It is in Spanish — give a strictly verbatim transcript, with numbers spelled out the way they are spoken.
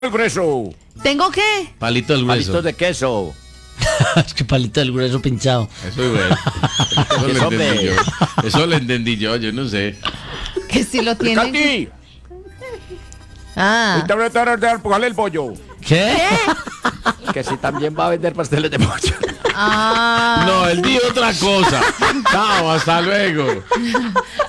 el grueso. ¿Tengo qué? Palito del grueso. Palitos de queso. Es que palito del grueso pinchado. Eso es bueno. Eso Eso lo entendí me- yo. Eso lo entendí yo, yo no sé. Que si lo tienen. Katy, Ah. ahorita voy a tratar de empujarle el pollo. ¿Qué? Que si también va a vender pasteles de pollo. Ah. No, él dijo otra cosa. Chao, hasta luego.